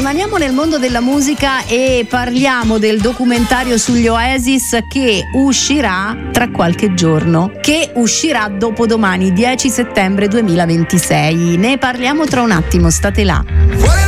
Rimaniamo nel mondo della musica e parliamo del documentario sugli Oasis che uscirà tra qualche giorno, che uscirà dopodomani, 10 settembre 2026. Ne parliamo tra un attimo, state là.